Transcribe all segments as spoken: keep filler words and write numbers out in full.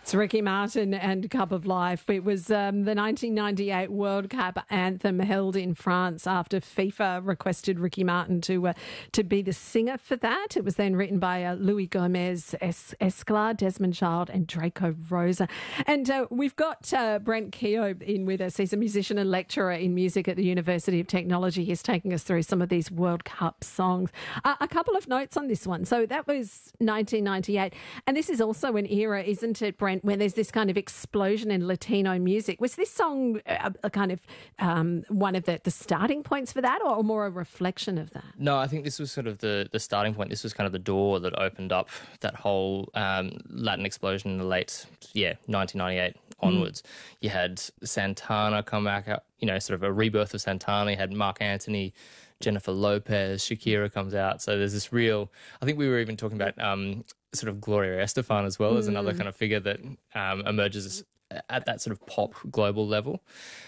It's Ricky Martin and Cup of Life. It was um, the nineteen ninety-eight World Cup anthem held in France after FIFA requested Ricky Martin to uh, to be the singer for that. It was then written by uh, Louis Gomez es- Esclar, Desmond Child and Draco Rosa. And uh, we've got uh, Brent Keogh in with us. He's a musician and lecturer in music at the University of Technology. He's taking us through some of these World Cup songs. Uh, a couple of notes on this one. So that was nineteen ninety-eight. And this is also an era, isn't it, Brent, when there's this kind of explosion in Latino music. Was this song a, a kind of um, one of the, the starting points for that, or more a reflection of that? No, I think this was sort of the, the starting point. This was kind of the door that opened up that whole um, Latin explosion in the late, yeah, nineteen ninety-eight onwards. Mm. You had Santana come back out, you know, sort of a rebirth of Santana. You had Mark Anthony, Jennifer Lopez, Shakira comes out. So there's this real, I think we were even talking about um, sort of Gloria Estefan as well mm. as another kind of figure that um, emerges at that sort of pop global level.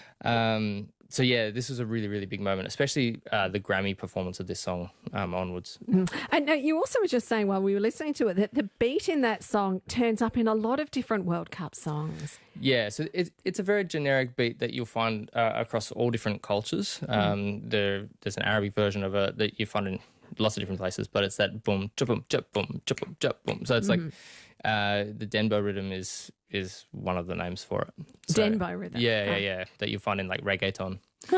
Um, so yeah, this was a really, really big moment, especially uh, the Grammy performance of this song um, onwards. Mm. And uh, you also were just saying while we were listening to it that the beat in that song turns up in a lot of different World Cup songs. Yeah, so it, it's a very generic beat that you'll find uh, across all different cultures. Um, mm. there, there's an Arabic version of it that you find in lots of different places, but it's that boom, chup boom, chup boom, chup boom, chup boom. So it's mm. like uh, the Denbo rhythm is is one of the names for it. So, Denbo rhythm? Yeah, yeah, yeah, that you'll find in like reggaeton.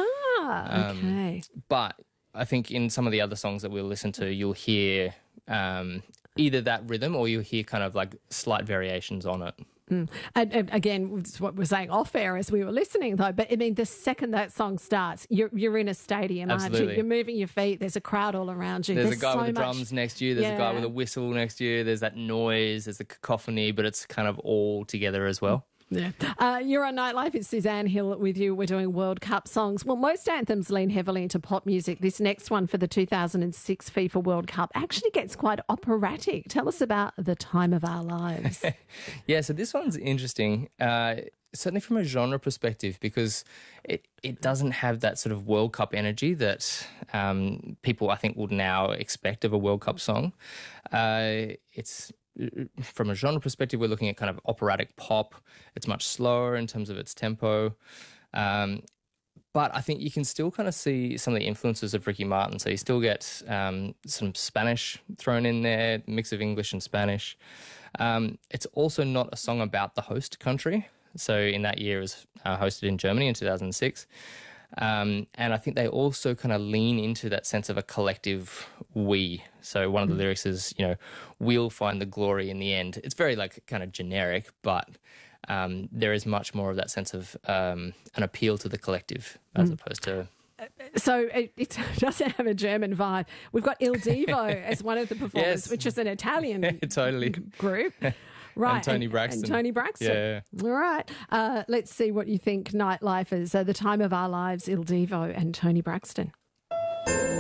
Ah, okay. Um, but I think in some of the other songs that we'll listen to, you'll hear um, either that rhythm or you'll hear kind of like slight variations on it. Mm. And, and again, it's what we're saying off air as we were listening, though. But I mean, the second that song starts, you're you're in a stadium, Absolutely. aren't you? You're moving your feet. There's a crowd all around you. There's, there's a guy so with the much... drums next to you. There's yeah. a guy with a whistle next to you. There's that noise. There's the cacophony, but it's kind of all together as well. Yeah. Uh, you're on Nightlife. It's Suzanne Hill with you. We're doing World Cup songs. Well, most anthems lean heavily into pop music. This next one for the two thousand six FIFA World Cup actually gets quite operatic. Tell us about The Time of Our Lives. Yeah, so this one's interesting, uh, certainly from a genre perspective, because it, it doesn't have that sort of World Cup energy that um, people, I think, would now expect of a World Cup song. Uh, it's... From a genre perspective, we're looking at kind of operatic pop. It's much slower in terms of its tempo. Um, but I think you can still kind of see some of the influences of Ricky Martin. So you still get um, some Spanish thrown in there, mix of English and Spanish. Um, it's also not a song about the host country. So in that year, it was uh, hosted in Germany in two thousand six. Um, and I think they also kind of lean into that sense of a collective we. So one of the lyrics is, you know, we'll find the glory in the end. It's very like kind of generic, but um, there is much more of that sense of um, an appeal to the collective as mm. opposed to... So it, it doesn't have a German vibe. We've got Il Divo as one of the performers, yes. which is an Italian totally. group. Right. And Tony Braxton. And Tony Braxton. Yeah. All right. Uh, let's see what you think Nightlife is. Uh, the Time of Our Lives, Il Divo and Tony Braxton.